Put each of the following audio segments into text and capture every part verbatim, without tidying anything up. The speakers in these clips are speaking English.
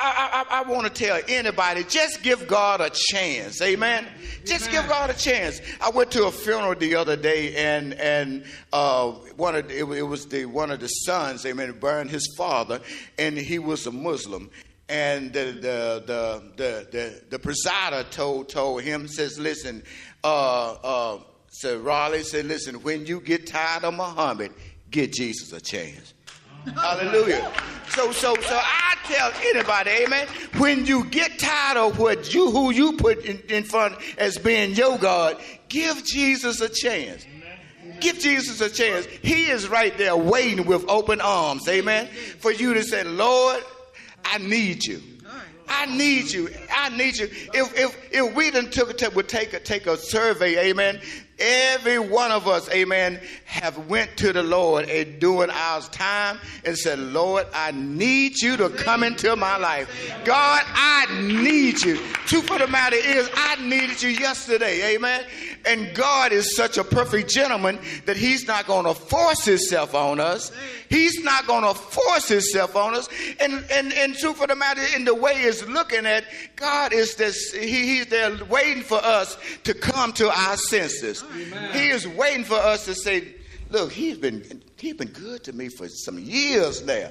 I, I, I want to tell anybody, just give God a chance. Amen. Just give God a chance. I went to a funeral the other day, and and uh, one of it, it was the one of the sons. Amen. Burned his father, and he was a Muslim. And the the the the the, the presider told told him, says, listen, uh, uh, said Raleigh said, listen, when you get tired of Muhammad, give Jesus a chance. Hallelujah. So, so, so I tell anybody, amen, when you get tired of what you, who you put in, in front as being your God, give Jesus a chance. Give Jesus a chance. He is right there waiting with open arms, amen, for you to say, Lord, I need you. I need you. I need you. If if if we done took a, would take a take a survey, amen. Every one of us, amen, have went to the Lord and during our time and said, Lord, I need you to come into my life. God, I need you. Truth of the matter is, I needed you yesterday, amen. And God is such a perfect gentleman that he's not going to force himself on us. He's not going to force himself on us. And, and, and truth of the matter, in the way he's looking at, God is this, he, he's there waiting for us to come to our senses. Amen. He is waiting for us to say, look, he's been he's been good to me for some years now.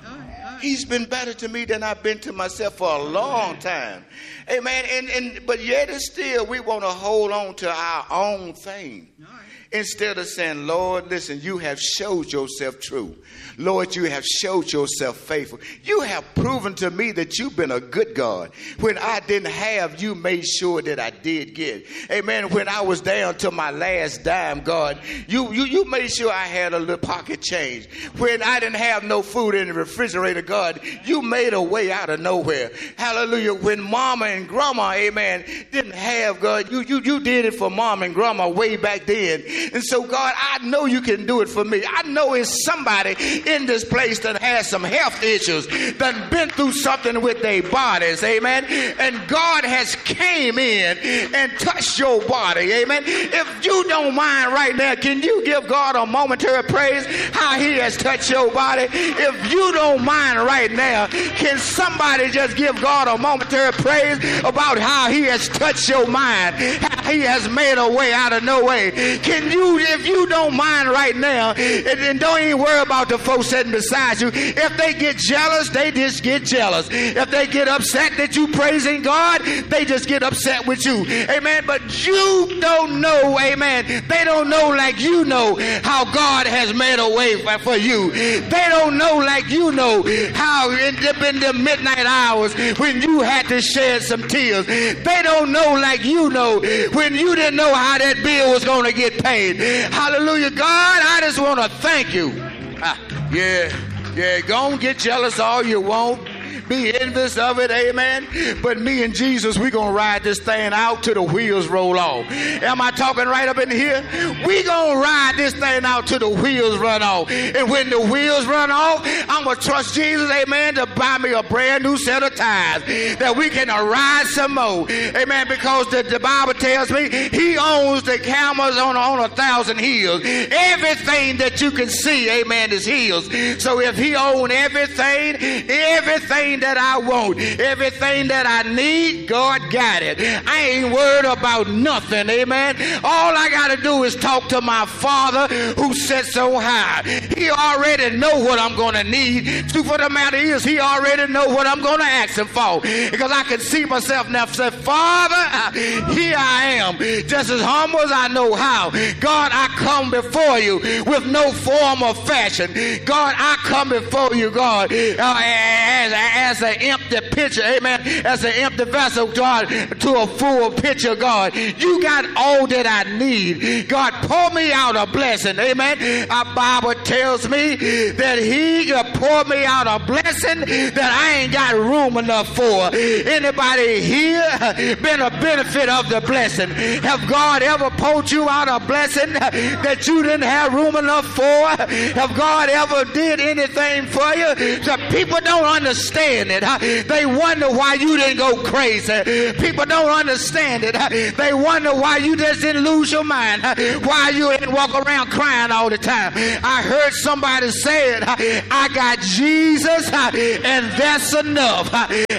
He's been better to me than I've been to myself for a long time. Amen. And, and but yet and still we want to hold on to our own thing. Instead of saying, Lord, listen, you have showed yourself true. Lord, you have showed yourself faithful. You have proven to me that you've been a good God. When I didn't have, you made sure that I did get. Amen. When I was down to my last dime, God, you, you, you made sure I had a little pocket change. When I didn't have no food in the refrigerator, God, you made a way out of nowhere. Hallelujah. When mama and grandma, amen, didn't have, God, you, you, you did it for mama and grandma way back then. And so, God, I know you can do it for me. I know it's somebody in this place that has some health issues, that been through something with their bodies, amen. And God has came in and touched your body, amen. If you don't mind right now, can you give God a momentary praise how he has touched your body? If you don't mind right now, can somebody just give God a momentary praise about how he has touched your mind, how he has made a way out of no way? Can you, if you don't mind right now, and, and don't even worry about the folks sitting beside you. If they get jealous, they just get jealous. If they get upset that you praising God, they just get upset with you. Amen. But you don't know, amen. They don't know like you know how God has made a way for you. They don't know like you know how in the, in the midnight hours when you had to shed some tears. They don't know like you know when you didn't know how that bill was going to get paid. Hallelujah. God, I just want to thank you. Ah, yeah, yeah, go and get jealous all you want. Be envious of it, amen. But me and Jesus, we're going to ride this thing out till the wheels roll off. Am I talking right up in here? We're going to ride this thing out till the wheels run off. And when the wheels run off, I'm going to trust Jesus, amen, to buy me a brand new set of tires that we can ride some more. Amen, because the, the Bible tells me he owns the camels on, on a thousand hills. Everything that you can see, amen, is his. So if he owns everything, everything that I want, everything that I need, God got it. I ain't worried about nothing, amen. All I got to do is talk to my Father who sits so high. He already know what I'm going to need. Truth of the matter is, he already know what I'm going to ask him for. Because I can see myself now say, Father, here I am, just as humble as I know how. God, I come before you with no form or fashion. God, I come before you, God, uh, as, as as an empty pitcher, amen, as an empty vessel, God, to a full pitcher, God. You got all that I need. God, pour me out a blessing, amen. Our Bible tells me that he pour me out a blessing that I ain't got room enough for. Anybody here been a benefit of the blessing? Have God ever poured you out a blessing that you didn't have room enough for? Have God ever did anything for you? So people don't understand it. They wonder why you didn't go crazy. People don't understand it. They wonder why you just didn't lose your mind. Why you didn't walk around crying all the time. I heard somebody say it. I got Jesus and that's enough.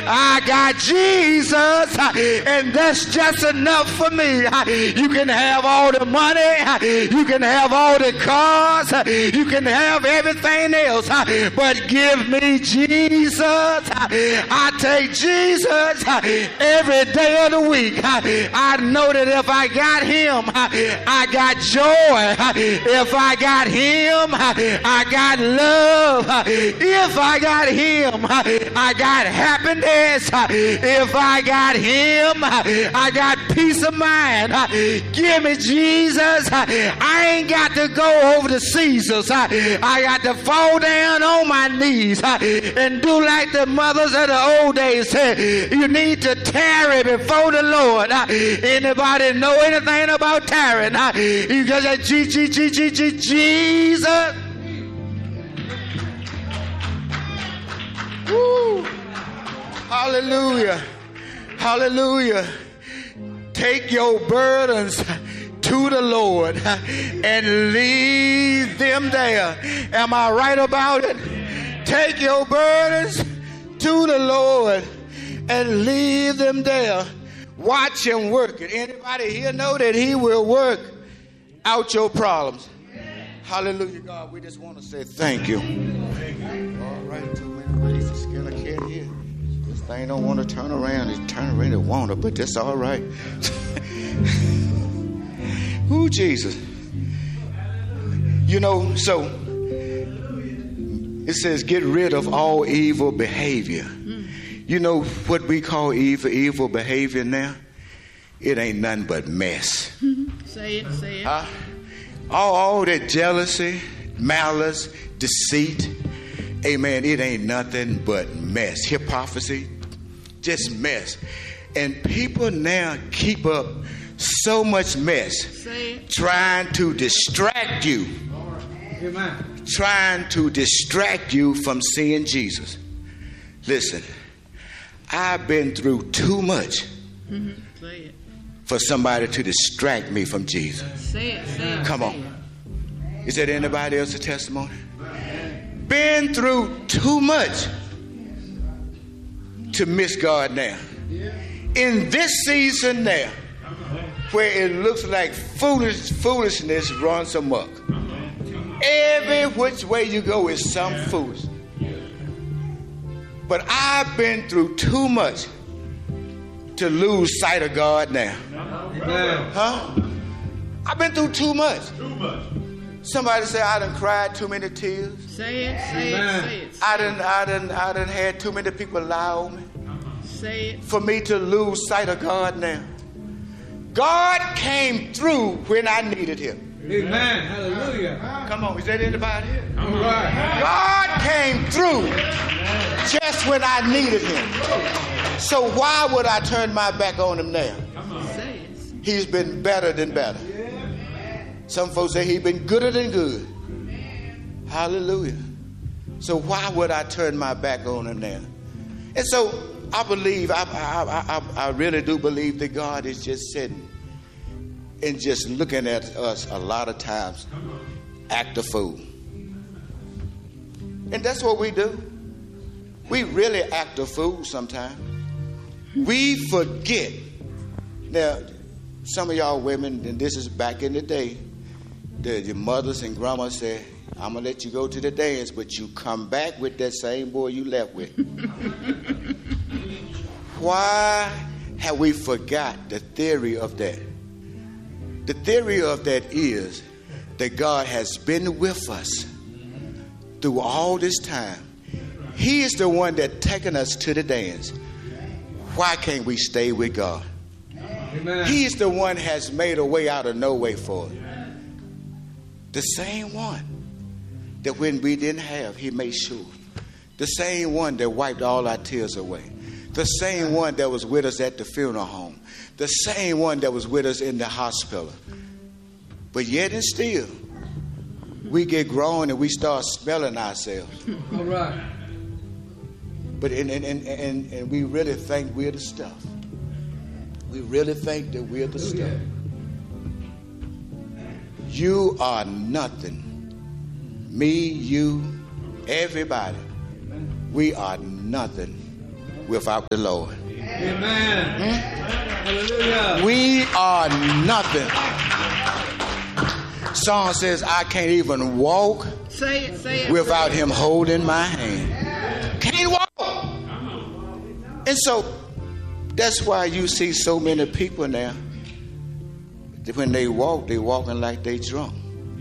I got Jesus, and that's just enough for me. You can have all the money, you can have all the cars, you can have everything else, but give me Jesus. I take Jesus every day of the week. I know that if I got him, I got joy. If I got him, I got love. If I got him, I got happiness. If I got him, I got peace of mind. Give me Jesus. I ain't got to go over to Caesars. I got to fall down on my knees and do like the mothers of the old days said. You need to tarry before the Lord. Anybody know anything about tarrying? You just say, Jesus. Woo. Hallelujah. Hallelujah. Take your burdens to the Lord and leave them there. Am I right about it? Take your burdens to the Lord and leave them there. Watch him work it. Anybody here know that he will work out your problems? Hallelujah, God. We just want to say thank you. All right, too many ways to skin a cat here. This thing don't want to turn around. It turn around, it want to, but that's all right. Who, Jesus? You know, so it says get rid of all evil behavior. You know what we call evil, evil behavior now? It ain't nothing but mess. Say it, say it. Uh, all, all that jealousy, malice, deceit, amen, it ain't nothing but mess. Hypocrisy, just mess. And people now keep up so much mess, trying to distract you, Amen. Trying to distract you from seeing Jesus. Listen, I've been through too much mm-hmm. Say it. For somebody to distract me from Jesus. Say it, say it. Come on. Is there anybody else a testimony? Been through too much to miss God now. In this season now, where it looks like foolish foolishness runs amok. Every which way you go is some foolish. But I've been through too much to lose sight of God now. Amen. Huh? I've been through too much. Too much. Somebody say I done cried too many tears. Say it, say Amen. it, say it. Say I done, I done, I done had too many people lie on me. Say it. For me to lose sight of God now. God came through when I needed him. Amen. Hallelujah. Come on, is that anybody? All right. God came through just when I needed him. So why would I turn my back on him now? He's been better than better. Some folks say he's been gooder than good. Hallelujah. So why would I turn my back on him now? And so I believe, I, I, I, I really do believe that God is just sitting and just looking at us a lot of times, act a fool. And that's what we do. We really act a fool sometimes. We forget. Now, some of y'all women, and this is back in the day, the, the mothers and grandmas say, I'm going to let you go to the dance, but you come back with that same boy you left with. Why have we forgot the theory of that? The theory of that is that God has been with us through all this time. He is the one that taken us to the dance. Why can't we stay with God? Amen. He's the one has made a way out of no way for us. The same one that when we didn't have, he made sure. The same one that wiped all our tears away. The same one that was with us at the funeral home. The same one that was with us in the hospital. But yet and still, we get grown and we start smelling ourselves. All right. But and, and, and, and, and we really think we're the stuff. We really think that we're the stuff. You are nothing. Me, you, everybody. We are nothing without the Lord. Amen. Hmm? Hallelujah. We are nothing. Song says, I can't even walk say it, say it. without him holding my hand. Can't walk. And so that's why you see so many people now, when they walk, they walking like they drunk.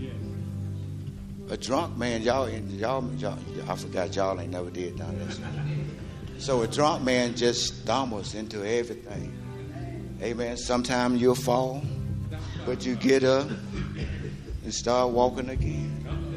A drunk man, y'all, y'all, y'all, I forgot y'all ain't never did none of this. So a drunk man just stumbles into everything. Amen. Sometimes you'll fall, but you get up and start walking again.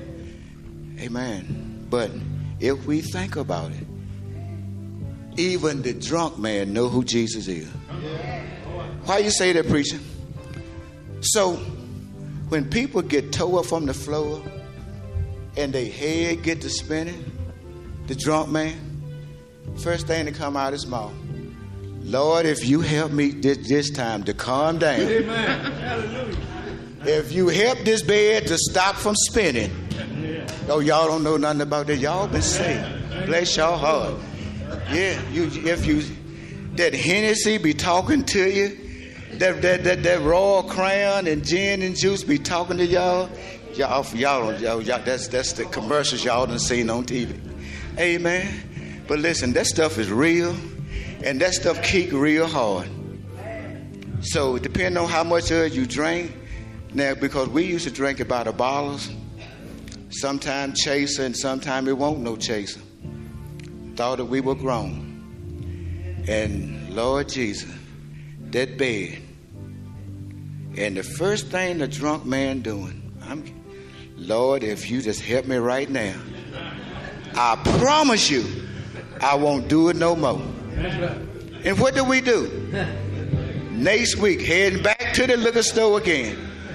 Amen. But if we think about it, even the drunk man know who Jesus is. Why you say that, preacher? So when people get tore up from the floor and their head get to spinning, the drunk man, first thing to come out his mouth, Lord, if you help me this, this time to calm down. Amen. Hallelujah. If you help this bed to stop from spinning. Oh, y'all don't know nothing about that. Y'all been saved. Bless your heart. Yeah, you if you that Hennessy be talking to you, that that that, that Royal Crown and gin and juice be talking to y'all. Y'all, y'all, y'all, y'all that's that's the commercials y'all done seen on T V. Amen. But listen, that stuff is real, and that stuff kick real hard. So depending on how much of it you drink, now because we used to drink about a bottles, sometimes chaser and sometimes it won't no chaser. Thought that we were grown. And Lord Jesus, that bed. And the first thing the drunk man doing, I'm, Lord, if you just help me right now, I promise you, I won't do it no more. And what do we do? Next week, heading back to the liquor store again.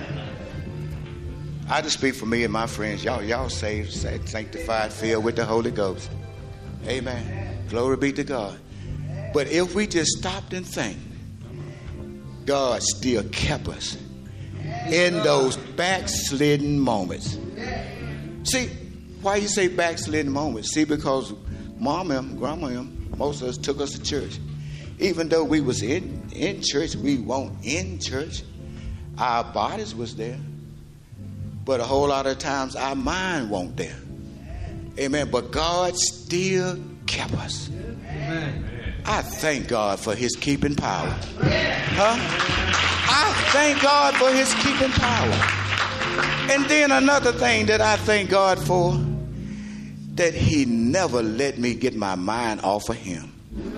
I just speak for me and my friends. Y'all, y'all saved, sanctified, filled with the Holy Ghost. Amen. Glory be to God. But if we just stopped and think, God still kept us in those backslidden moments. See, why you say backslidden moments? See, because mama and grandma and most of us took us to church. Even though we was in, in church, we weren't in church. Our bodies was there. But a whole lot of times our mind won't there. Amen. But God still kept us. Amen. I thank God for his keeping power. Huh? I thank God for his keeping power. And then another thing that I thank God for, that he never let me get my mind off of him.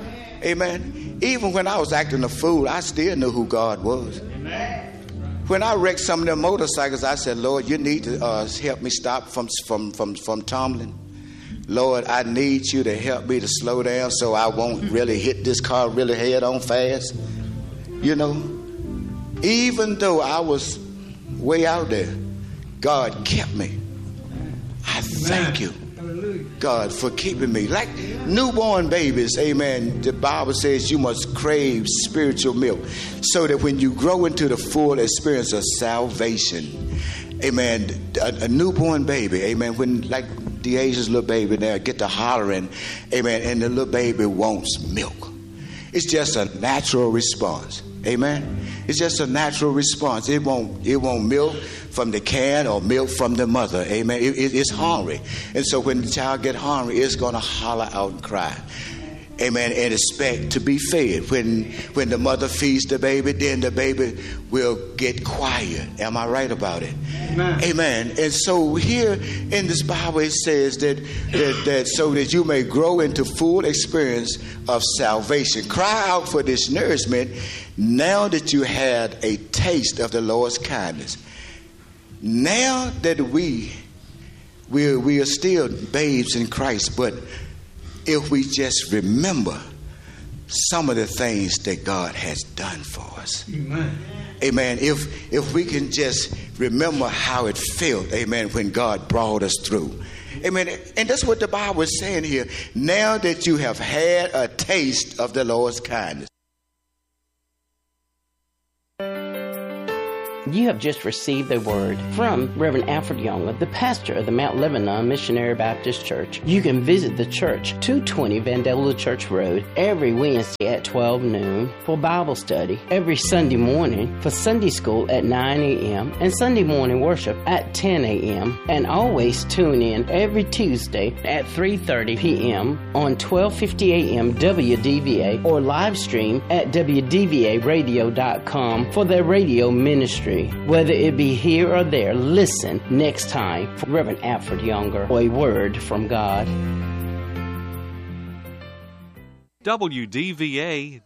Amen. Even when I was acting a fool, I still knew who God was. When I wrecked some of them motorcycles, I said, Lord, you need to uh, help me stop from, from, from, from tumbling. Lord, I need you to help me to slow down so I won't really hit this car really head on fast. You know, even though I was way out there, God kept me. I thank you, God, for keeping me. Like newborn babies, amen, the Bible says you must crave spiritual milk so that when you grow into the full experience of salvation, amen, a, a newborn baby, amen, when like the Asia's little baby there get to hollering, amen, and the little baby wants milk. It's just a natural response. Amen. It's just a natural response. It won't it won't milk from the can or milk from the mother. Amen. It, it, it's hungry. And so when the child get hungry, it's going to holler out and cry. Amen. And expect to be fed. When when the mother feeds the baby, then the baby will get quiet. Am I right about it? Amen. Amen. And so here in this Bible it says that, that that so that you may grow into full experience of salvation. Cry out for this nourishment now that you had a taste of the Lord's kindness. Now that we we are, we are still babes in Christ, but if we just remember some of the things that God has done for us. Amen. Amen. If if we can just remember how it felt, amen, when God brought us through. Amen. And that's what the Bible is saying here. Now that you have had a taste of the Lord's kindness. You have just received a word from Reverend Alfred Younger, the pastor of the Mount Lebanon Missionary Baptist Church. You can visit the church, two twenty Vandalia Church Road, every Wednesday at twelve noon for Bible study, every Sunday morning for Sunday school at nine a.m. and Sunday morning worship at ten a.m. And always tune in every Tuesday at three thirty p.m. on twelve fifty a.m. W D V A or live stream at W D V A radio dot com for their radio ministry. Whether it be here or there, listen next time for Reverend Alfred Younger, a word from God. W D V A